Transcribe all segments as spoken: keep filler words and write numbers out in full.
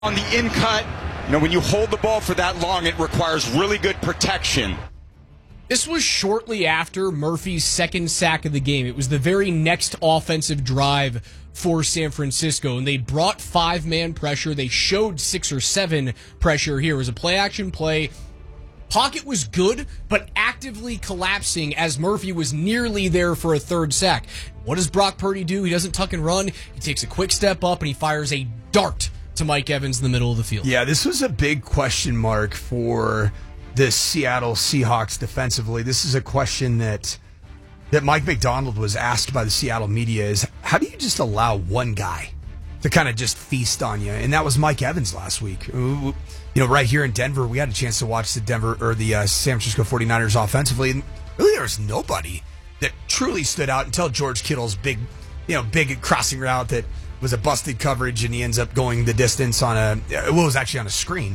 On the in cut, you know, when you hold the ball for that long, it requires really good protection. This was shortly after Murphy's second sack of the game. It was the very next offensive drive for San Francisco, and they brought five-man pressure. They showed six or seven pressure here. It was a play-action play. Pocket was good, but actively collapsing as Murphy was nearly there for a third sack. What does Brock Purdy do? He doesn't tuck and run. He takes a quick step up, and he fires a dart to Mike Evans in the middle of the field. Yeah, this was a big question mark for the Seattle Seahawks defensively. This is a question that that Mike Macdonald was asked by the Seattle media is, how do you just allow one guy to kind of just feast on you? And that was Mike Evans last week. You know, right here in Denver, we had a chance to watch the Denver or the uh, San Francisco forty-niners offensively, and really there was nobody that truly stood out until George Kittle's big, you know, big crossing route that was a busted coverage, and he ends up going the distance on a, well, it was actually on a screen.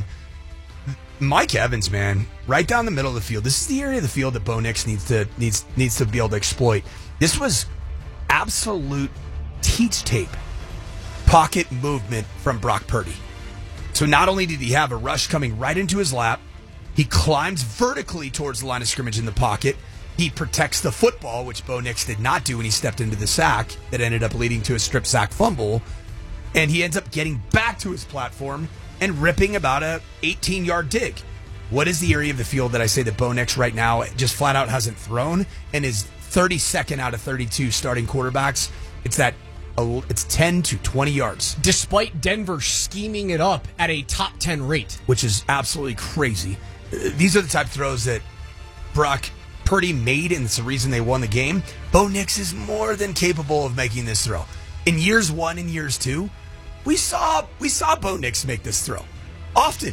Mike Evans, man, right down the middle of the field. This is the area of the field that Bo Nix needs to needs needs to be able to exploit. This was absolute teach tape pocket movement from Brock Purdy. So not only did he have a rush coming right into his lap, he climbs vertically towards the line of scrimmage in the pocket. He protects the football, which Bo Nix did not do when he stepped into the sack that ended up leading to a strip sack fumble. And he ends up getting back to his platform and ripping about a eighteen-yard dig. What is the area of the field that I say that Bo Nix right now just flat out hasn't thrown and is thirty-second out of thirty-two starting quarterbacks? It's that it's ten to twenty yards. Despite Denver scheming it up at a top ten rate. Which is absolutely crazy. These are the type of throws that Brock Purdy made, and it's the reason they won the game. Bo Nix is more than capable of making this throw. In years one and years two, we saw we saw Bo Nix make this throw often.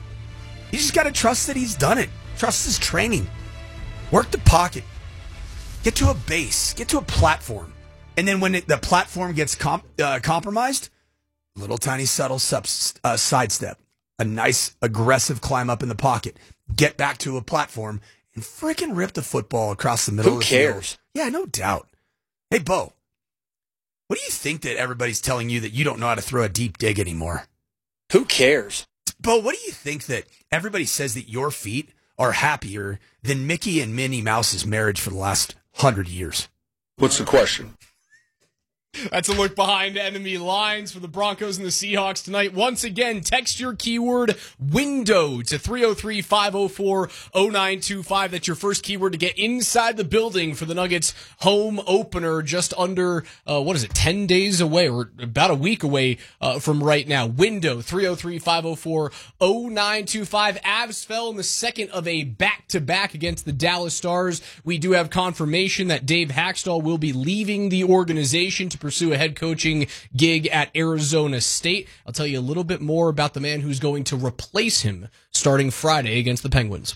You just got to trust that he's done it. Trust his training. Work the pocket. Get to a base. Get to a platform. And then when it, the platform gets comp, uh, compromised, little tiny subtle sub, uh, sidestep. A nice aggressive climb up in the pocket. Get back to a platform and freaking rip the football across the middle Who of the cares? field. Yeah, no doubt. Hey, Bo, what do you think that everybody's telling you that you don't know how to throw a deep dig anymore? Who cares? Bo, what do you think that everybody says that your feet are happier than Mickey and Minnie Mouse's marriage for the last hundred years? What's the question? That's a look behind enemy lines for the Broncos and the Seahawks tonight. Once again, text your keyword window to three oh three, five oh four, oh nine two five. That's your first keyword to get inside the building for the Nuggets home opener just under, uh, what is it, ten days away or about a week away uh, from right now. Window three oh three, five oh four, oh nine two five. Avs fell in the second of a back-to-back against the Dallas Stars. We do have confirmation that Dave Hackstall will be leaving the organization to pursue a head coaching gig at Arizona State. I'll tell you a little bit more about the man who's going to replace him starting Friday against the Penguins.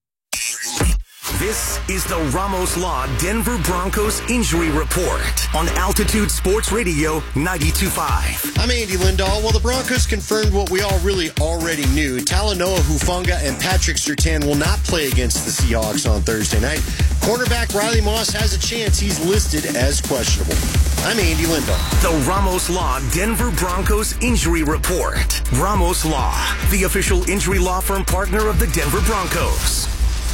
This is the Ramos Law Denver Broncos Injury Report on Altitude Sports Radio ninety-two point five. I'm Andy Lindahl. Well, the Broncos confirmed what we all really already knew. Talanoa Hufanga and Patrick Surtain will not play against the Seahawks on Thursday night. Cornerback Riley Moss has a chance. He's listed as questionable. I'm Andy Lindahl. The Ramos Law Denver Broncos Injury Report. Ramos Law, the official injury law firm partner of the Denver Broncos.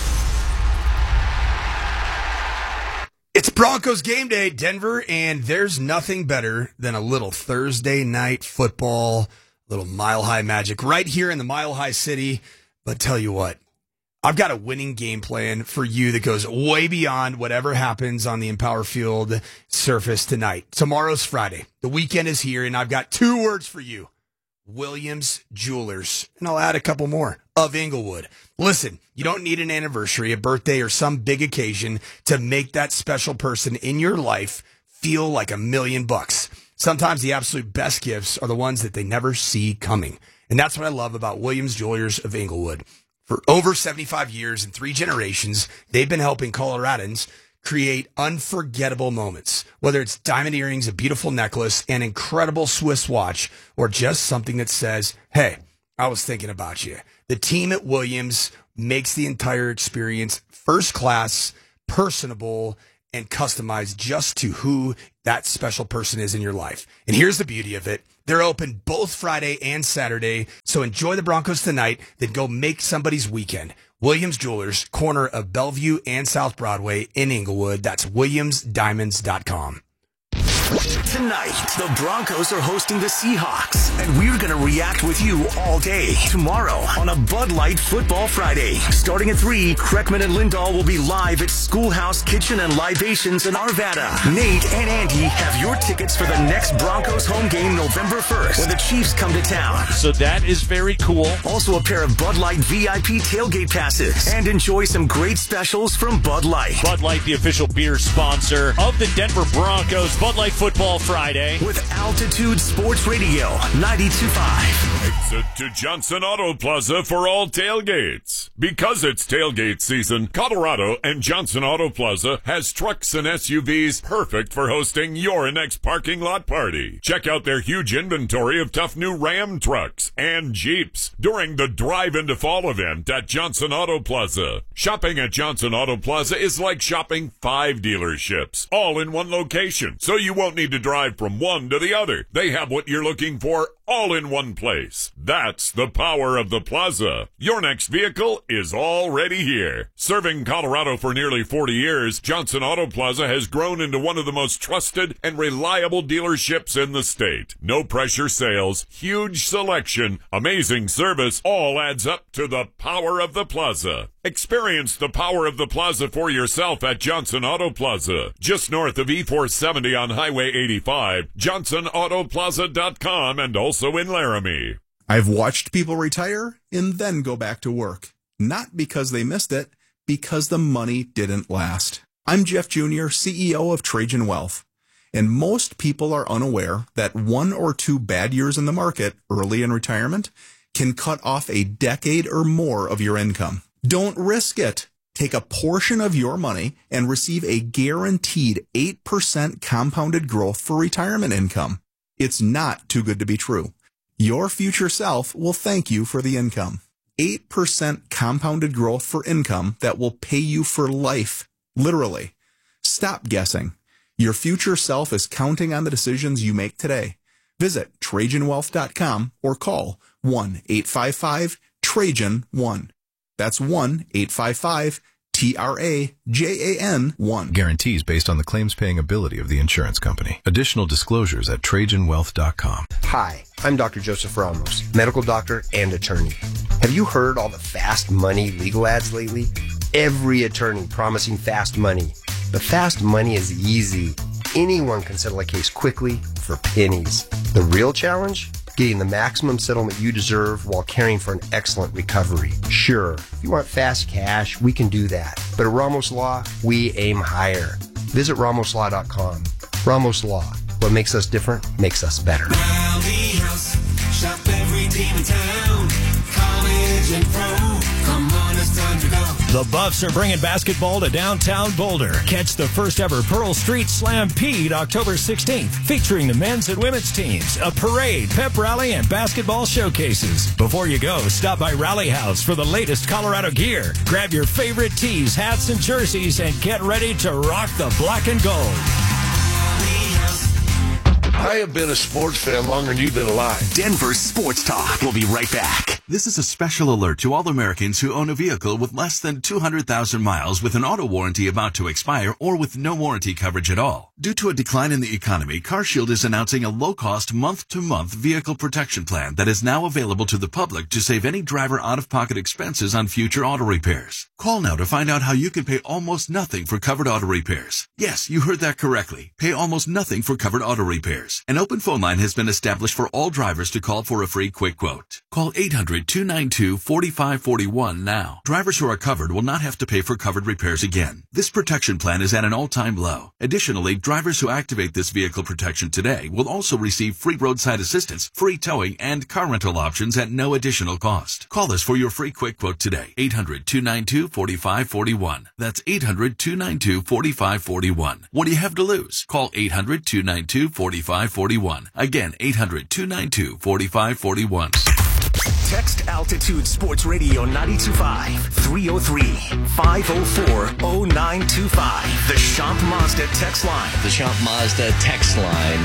It's Broncos game day, Denver, and there's nothing better than a little Thursday night football, little Mile High magic right here in the Mile High City. But tell you what, I've got a winning game plan for you that goes way beyond whatever happens on the Empower Field surface tonight. Tomorrow's Friday. The weekend is here, and I've got two words for you. Williams Jewelers, and I'll add a couple more, of Inglewood. Listen, you don't need an anniversary, a birthday, or some big occasion to make that special person in your life feel like a million bucks. Sometimes the absolute best gifts are the ones that they never see coming. And that's what I love about Williams Jewelers of Inglewood. For over seventy-five years and three generations, they've been helping Coloradans create unforgettable moments. Whether it's diamond earrings, a beautiful necklace, an incredible Swiss watch, or just something that says, hey, I was thinking about you. The team at Williams makes the entire experience first class, personable, and customized just to who that special person is in your life. And here's the beauty of it. They're open both Friday and Saturday. So enjoy the Broncos tonight, then go make somebody's weekend. Williams Jewelers, corner of Bellevue and South Broadway in Inglewood. That's williams diamonds dot com. Tonight, the Broncos are hosting the Seahawks, and we're going to react with you all day. Tomorrow on a Bud Light Football Friday. Starting at three, Kreckman and Lindahl will be live at Schoolhouse Kitchen and Libations in Arvada. Nate and Andy have your tickets for the next Broncos home game November first when the Chiefs come to town. So that is very cool. Also a pair of Bud Light V I P tailgate passes, and enjoy some great specials from Bud Light. Bud Light, the official beer sponsor of the Denver Broncos. Bud Light Football Friday. With Altitude Sports Radio, ninety-two point five. Exit to Johnson Auto Plaza for all tailgates. Because it's tailgate season, Colorado and Johnson Auto Plaza has trucks and S U Vs perfect for hosting your next parking lot party. Check out their huge inventory of tough new Ram trucks and Jeeps during the Drive into Fall event at Johnson Auto Plaza. Shopping at Johnson Auto Plaza is like shopping five dealerships, all in one location, so you won't need to drive from one to the other. They have what you're looking for all in one place. That's the power of the plaza. Your next vehicle is already here. Serving Colorado for nearly forty years, Johnson Auto Plaza has grown into one of the most trusted and reliable dealerships in the state. No pressure sales, huge selection, amazing service, all adds up to the power of the plaza. Experience the power of the plaza for yourself at Johnson Auto Plaza, just north of E four seventy on Highway eighty-five, johnson auto plaza dot com, and also in Laramie. I've watched people retire and then go back to work. Not because they missed it, because the money didn't last. I'm Jeff Junior, C E O of Trajan Wealth. And most people are unaware that one or two bad years in the market early in retirement can cut off a decade or more of your income. Don't risk it. Take a portion of your money and receive a guaranteed eight percent compounded growth for retirement income. It's not too good to be true. Your future self will thank you for the income. eight percent compounded growth for income that will pay you for life. Literally. Stop guessing. Your future self is counting on the decisions you make today. Visit Trajan Wealth dot com or call one eight five five Trajan one. That's one eight five five T R A J A N one. Guarantees based on the claims paying ability of the insurance company. Additional disclosures at Trajan Wealth dot com. Hi, I'm Doctor Joseph Ramos, medical doctor and attorney. Have you heard all the fast money legal ads lately? Every attorney promising fast money. But fast money is easy. Anyone can settle a case quickly for pennies. The real challenge? Getting the maximum settlement you deserve while caring for an excellent recovery. Sure, if you want fast cash, we can do that. But at Ramos Law, we aim higher. Visit ramos law dot com. Ramos Law. What makes us different makes us better. Rally House. Shop every team in town. College and pro. Come on, it's time to go. The Buffs are bringing basketball to downtown Boulder. Catch the first ever Pearl Street Slampede October sixteenth, featuring the men's and women's teams, a parade, pep rally, and basketball showcases. Before you go, stop by Rally House for the latest Colorado gear. Grab your favorite tees, hats, and jerseys, and get ready to rock the black and gold. I have been a sports fan longer than you've been alive. Denver Sports Talk. We'll be right back. This is a special alert to all Americans who own a vehicle with less than two hundred thousand miles with an auto warranty about to expire or with no warranty coverage at all. Due to a decline in the economy, CarShield is announcing a low-cost month-to-month vehicle protection plan that is now available to the public to save any driver out-of-pocket expenses on future auto repairs. Call now to find out how you can pay almost nothing for covered auto repairs. Yes, you heard that correctly. Pay almost nothing for covered auto repairs. An open phone line has been established for all drivers to call for a free quick quote. Call eight hundred, two nine two, four five four one now. Drivers who are covered will not have to pay for covered repairs again. This protection plan is at an all-time low. Additionally, drivers who activate this vehicle protection today will also receive free roadside assistance, free towing, and car rental options at no additional cost. Call us for your free quick quote today. eight hundred, two nine two, four five four one. That's eight hundred, two nine two, four five four one. What do you have to lose? Call eight hundred, two nine two, four five four one. Again, eight hundred, two nine two, four five four one. Text Altitude Sports Radio ninety-two point five, three oh three, five oh four, oh nine two five. The Shop Mazda text line. The Shop Mazda text line.